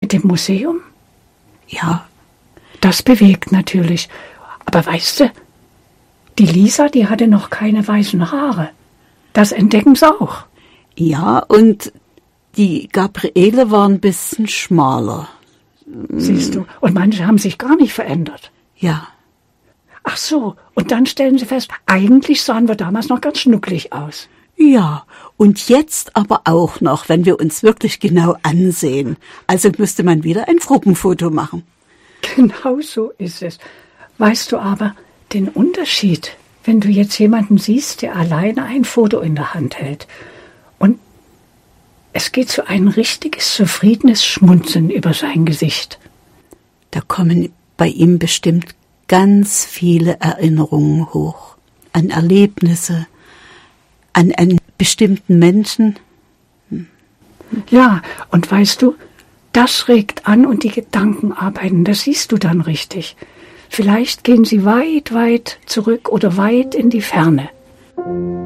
mit dem Museum? Ja. Das bewegt natürlich. Aber weißt du, die Lisa, die hatte noch keine weißen Haare. Das entdecken sie auch. Ja, und die Gabriele war ein bisschen schmaler. Siehst du, und manche haben sich gar nicht verändert. Ja. Ach so, und dann stellen sie fest, eigentlich sahen wir damals noch ganz schnucklig aus. Ja, und jetzt aber auch noch, wenn wir uns wirklich genau ansehen. Also müsste man wieder ein Gruppenfoto machen. Genau so ist es. Weißt du aber den Unterschied, wenn du jetzt jemanden siehst, der alleine ein Foto in der Hand hält und es geht so ein richtiges, zufriedenes Schmunzeln über sein Gesicht. Da kommen bei ihm bestimmt ganz viele Erinnerungen hoch. An Erlebnisse, an einen bestimmten Menschen. Ja, und weißt du, das regt an und die Gedanken arbeiten, das siehst du dann richtig. Vielleicht gehen sie weit, weit zurück oder weit in die Ferne.